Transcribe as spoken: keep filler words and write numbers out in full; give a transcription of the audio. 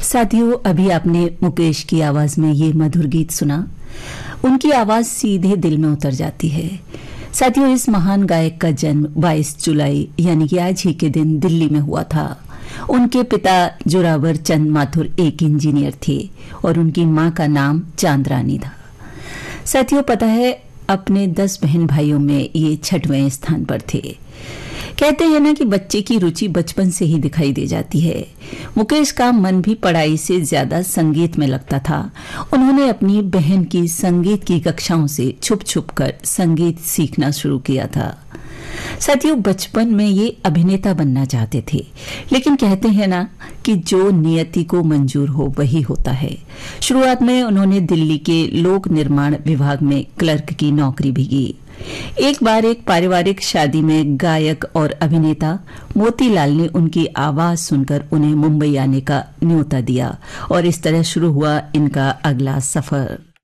साथियों, अभी आपने मुकेश की आवाज में ये मधुर गीत सुना। उनकी आवाज सीधे दिल में उतर जाती है। साथियों, इस महान गायक का जन्म बाईस जुलाई यानी कि आज ही के दिन दिल्ली में हुआ था। उनके पिता जोरावर चंद माथुर एक इंजीनियर थे और उनकी मां का नाम चांदरानी था। साथियों, पता है, अपने दस बहन भाइयों में ये छठवें स्थान पर थे। कहते हैं ना कि बच्चे की रुचि बचपन से ही दिखाई दे जाती है। मुकेश का मन भी पढ़ाई से ज्यादा संगीत में लगता था। उन्होंने अपनी बहन की संगीत की कक्षाओं से छुप छुप कर संगीत सीखना शुरू किया था। साथियों, बचपन में ये अभिनेता बनना चाहते थे, लेकिन कहते हैं ना कि जो नियति को मंजूर हो वही होता है। शुरुआत में उन्होंने दिल्ली के लोक निर्माण विभाग में क्लर्क की नौकरी भी की। एक बार एक पारिवारिक शादी में गायक और अभिनेता मोतीलाल ने उनकी आवाज सुनकर उन्हें मुंबई आने का न्योता दिया और इस तरह शुरू हुआ इनका अगला सफर।